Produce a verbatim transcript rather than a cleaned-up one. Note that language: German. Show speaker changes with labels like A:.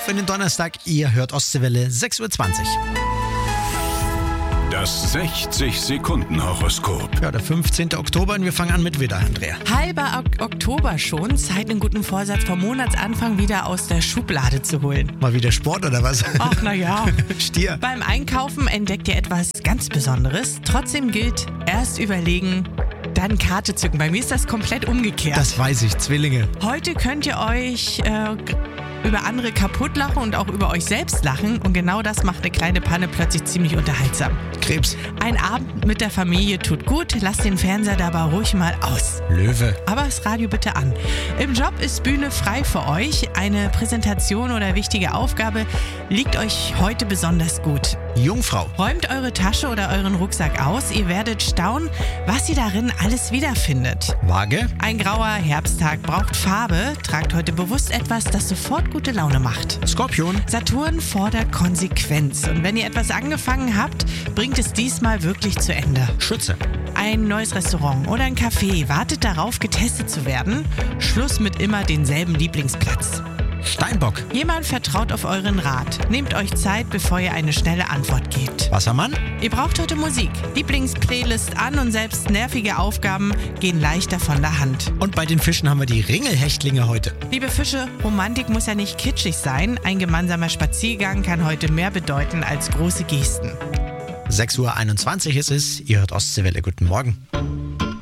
A: auf in den Donnerstag. Ihr hört Ostseewelle sechs Uhr zwanzig.
B: Das sechzig-Sekunden-Horoskop.
A: Ja, der fünfzehnten Oktober und wir fangen an mit Widder, Andrea.
C: Halber Ok- Oktober schon. Zeit, einen guten Vorsatz vom Monatsanfang wieder aus der Schublade zu holen.
A: Mal wieder Sport oder was?
C: Ach, na ja.
A: Stier.
C: Beim Einkaufen entdeckt ihr etwas ganz Besonderes. Trotzdem gilt, erst überlegen, dann Karte zücken. Bei mir ist das komplett umgekehrt.
A: Das weiß ich, Zwillinge.
C: Heute könnt ihr euch äh, über andere kaputt lachen und auch über euch selbst lachen. Und genau das macht eine kleine Panne plötzlich ziemlich unterhaltsam.
A: Krebs.
C: Ein Abend mit der Familie tut gut. Lasst den Fernseher dabei ruhig mal aus.
A: Löwe.
C: Aber das Radio bitte an. Im Job ist Bühne frei für euch. Eine Präsentation oder wichtige Aufgabe liegt euch heute besonders gut.
A: Jungfrau.
C: Räumt eure Tasche oder euren Rucksack aus. Ihr werdet staunen, was ihr darin alles wiederfindet.
A: Waage.
C: Ein grauer Herbsttag braucht Farbe. Tragt heute bewusst etwas, das sofort gute Laune macht.
A: Skorpion.
C: Saturn fordert Konsequenz. Und wenn ihr etwas angefangen habt, bringt es diesmal wirklich zu Ende.
A: Schütze.
C: Ein neues Restaurant oder ein Café wartet darauf, getestet zu werden. Schluss mit immer denselben Lieblingsplatz.
A: Steinbock.
C: Jemand vertraut auf euren Rat. Nehmt euch Zeit, bevor ihr eine schnelle Antwort gebt.
A: Wassermann.
C: Ihr braucht heute Musik. Lieblingsplaylist an und selbst nervige Aufgaben gehen leichter von der Hand.
A: Und bei den Fischen haben wir die Ringelhechtlinge heute.
C: Liebe Fische, Romantik muss ja nicht kitschig sein. Ein gemeinsamer Spaziergang kann heute mehr bedeuten als große Gesten.
A: sechs Uhr einundzwanzig ist es. Ihr hört Ostseewelle. Guten Morgen.